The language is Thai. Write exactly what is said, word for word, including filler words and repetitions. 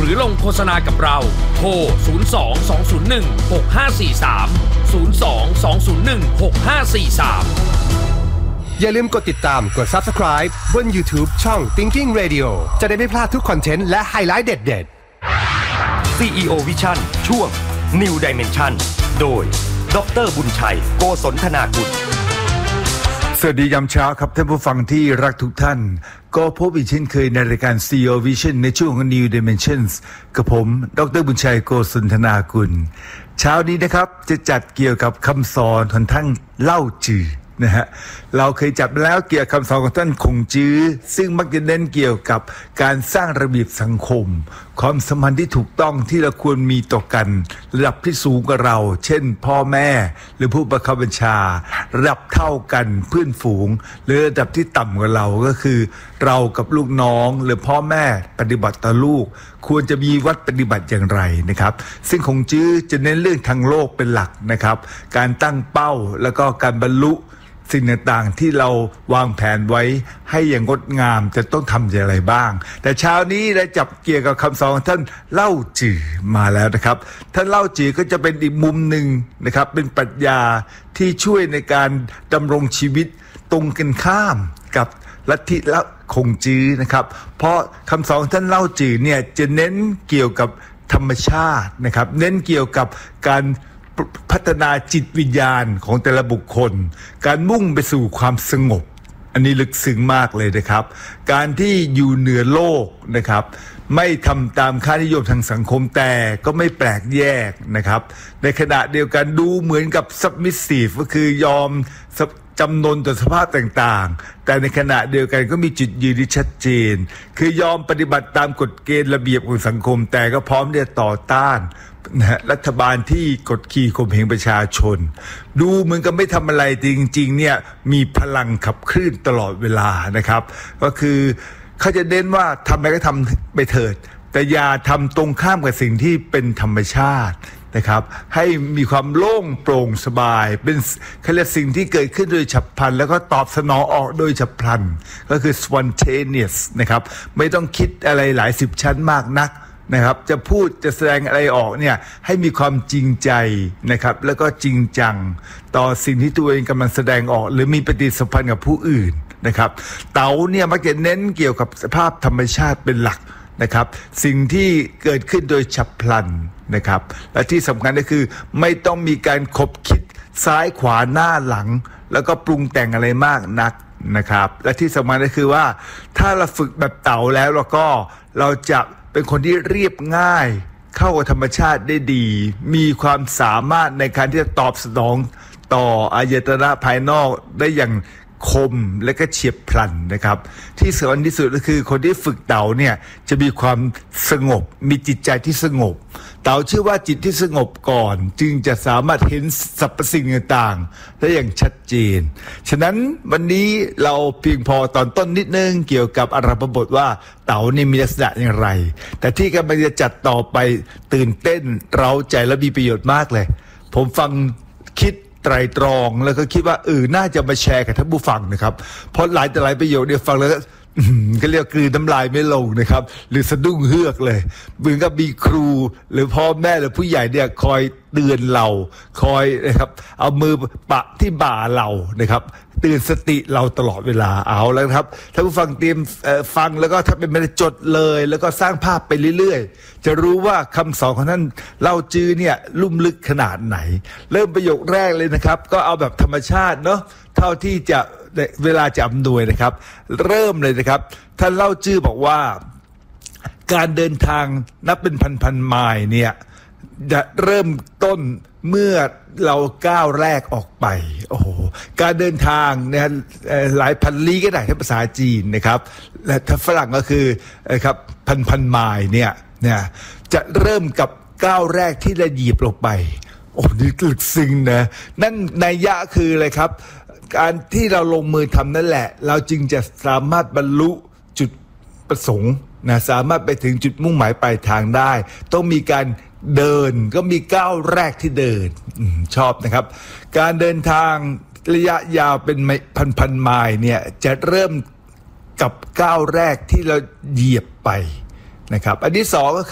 รือลงโฆษณากับเราโทรศูนย์ สอง สอง ศูนย์ หนึ่ง หก ห้า สี่ สาม ศูนย์ สอง สอง ศูนย์ หนึ่ง หก ห้า สี่ สามอย่าลืมกดติดตามกด Subscribe บน YouTube ช่อง Thinking Radio จะได้ไม่พลาดทุกคอนเทนต์และไฮไลท์เด็ดๆซี อี โอ Vision ช่วง New Dimension โดยดร.บุญชัยโกศลธนากุลสวัสดียามเช้าครับท่านผู้ฟังที่รักทุกท่านก็พบอีกเช่นเคยในรายการ ซี อี โอ Vision ในช่วง New Dimensions กับผมดร.บุญชัยโกศลธนากุลเช้านี้นะครับจะจัดเกี่ยวกับคำสอนของท่านเล่าจือนะฮะเราเคยจัดแล้วเกี่ยวกับคำสอนของท่านคงจื้อซึ่งมักจะเน้นเกี่ยวกับการสร้างระเบียบสังคมความสัมพันธ์ที่ถูกต้องที่เราควรมีต่อกันระดับที่สูงกว่าเราเช่นพ่อแม่หรือผู้บังคับบัญชาระดับเท่ากันเพื่อนฝูงหรือระดับที่ต่ำกว่าเราก็คือเรากับลูกน้องหรือพ่อแม่ปฏิบัติต่อลูกควรจะมีวัดปฏิบัติอย่างไรนะครับซึ่งคงจื้อจะเน้นเรื่องทางโลกเป็นหลักนะครับการตั้งเป้าแล้วก็การบรรลุสิ่งต่างๆที่เราวางแผนไว้ให้อย่างงดงามจะต้องทำอย่างไรบ้างแต่เช้านี้ได้จับเกี่ยวกับคำสอนของท่านเล่าจือมาแล้วนะครับท่านเล่าจือก็จะเป็นอีกมุมหนึ่งนะครับเป็นปรัชญาที่ช่วยในการดำรงชีวิตตรงกันข้ามกับลัทธิละคงจื้อนะครับเพราะคำสอนของท่านเล่าจือเนี่ยจะเน้นเกี่ยวกับธรรมชาตินะครับเน้นเกี่ยวกับการพัฒนาจิตวิญญาณของแต่ละบุคคลการมุ่งไปสู่ความสงบอันนี้ลึกซึ้งมากเลยนะครับการที่อยู่เหนือโลกนะครับไม่ทำตามค่านิยมทางสังคมแต่ก็ไม่แปลกแยกนะครับในขณะเดียวกันดูเหมือนกับ submissive ก็คือยอมจำนนต่อสภาพต่างๆแต่ในขณะเดียวกันก็มีจุดยืนที่ชัดเจนคือยอมปฏิบัติตามกฎเกณฑ์ระเบียบของสังคมแต่ก็พร้อมที่จะต่อต้านนะรัฐบาลที่กดขี่ข่มเหงประชาชนดูเหมือนกับไม่ทำอะไรจริงๆเนี่ยมีพลังขับเคลื่อนตลอดเวลานะครับก็คือเขาจะเน้นว่าทำอะไรก็ทำไปเถิดแต่อย่าทำตรงข้ามกับสิ่งที่เป็นธรรมชาตินะครับให้มีความโล่งโปร่งสบายเป็นเขาเรียกสิ่งที่เกิดขึ้นโดยฉับพลันแล้วก็ตอบสนองออกโดยฉับพลันก็คือ spontaneous นะครับไม่ต้องคิดอะไรหลายสิบชั้นมากนักนะครับจะพูดจะแสดงอะไรออกเนี่ยให้มีความจริงใจนะครับแล้วก็จริงจังต่อสิ่งที่ตัวเองกำลังแสดงออกหรือมีปฏิสัมพันธ์กับผู้อื่นนะครับเต๋าเนี่ยมักจะเน้นเกี่ยวกับสภาพธรรมชาติเป็นหลักนะครับสิ่งที่เกิดขึ้นโดยฉับพลันนะครับและที่สำคัญก็คือไม่ต้องมีการคบคิดซ้ายขวาหน้าหลังแล้วก็ปรุงแต่งอะไรมากนักนะครับและที่สำคัญก็คือว่าถ้าเราฝึกแบบเต๋าแล้วเราก็เราจะเป็นคนที่เรียบง่ายเข้ากับธรรมชาติได้ดีมีความสามารถในการที่จะตอบสนองต่ออายตนะภายนอกได้อย่างคมและก็เฉียบพลันนะครับที่สำคัญที่สุดก็คือคนที่ฝึกเต๋าเนี่ยจะมีความสงบมีจิตใจที่สงบเต๋าเชื่อว่าจิตที่สงบก่อนจึงจะสามารถเห็นสรรพสิ่งต่างๆได้อย่างชัดเจนฉะนั้นวันนี้เราเพียงพอตอนต้นนิดนึงเกี่ยวกับอารัมภบทว่าเต๋านี่มีลักษณะอย่างไรแต่ที่กำลังจะจัดต่อไปตื่นเต้นเร้าใจและมีประโยชน์มากเลยผมฟังคิดไตรตรองแล้วก็คิดว่าเออน่าจะมาแชร์กับท่านผู้ฟังนะครับเพราะหลายแต่หลายประโยคเนี่ยฟังแล้วก็เรียกกลืนน้ำลายไม่ลงนะครับหรือสะดุ้งเฮือกเลยเหมือนกับมีครูหรือพ่อแม่หรือผู้ใหญ่เนี่ยคอยเตือนเราคอยนะครับเอามือปะที่บ่าเรานะครับเตือนสติเราตลอดเวลาเอาแล้วครับท่านผู้ฟังเตรียมฟังแล้วก็ถ้าเป็นไม่ได้จดเลยแล้วก็สร้างภาพไปเรื่อยๆจะรู้ว่าคำสอนของท่านเล่าจื้อเนี่ยลุ่มลึกขนาดไหนเริ่มประโยคแรกเลยนะครับก็เอาแบบธรรมชาติเนาะเท่าที่จะเวลาจะอำนวยนะครับเริ่มเลยนะครับท่านเล่าจื้อบอกว่าการเดินทางนับเป็นพันๆไมล์เนี่ยจะเริ่มต้นเมื่อเราก้าวแรกออกไปโอ้โหการเดินทางเนี่ยหลายพันลี้ก็ได้ถ้าภาษาจีนนะครับและถ้าฝรั่งก็คือครับพันพันไมล์เนี่ยเนี่ยจะเริ่มกับก้าวแรกที่เราเหยียบลงไปโอ้นี่ลึกซึ้งนะนั่นนัยยะคืออะไรครับการที่เราลงมือทำนั่นแหละเราจึงจะสามารถบรรลุจุดประสงค์นะสามารถไปถึงจุดมุ่งหมายปลายทางได้ต้องมีการเดินก็มีก้าวแรกที่เดินอชอบนะครับการเดินทางระยะยาวเป็นพันพันไมล์เนี่ยจะเริ่มกับก้าวแรกที่เราเหยียบไปนะครับอันที่สองก็คือ